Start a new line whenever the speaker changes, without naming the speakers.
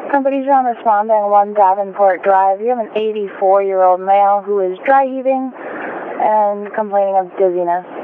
Somebody's on responding 1 Davenport Drive. You have an 84-year-old male who is dry heaving and complaining of dizziness.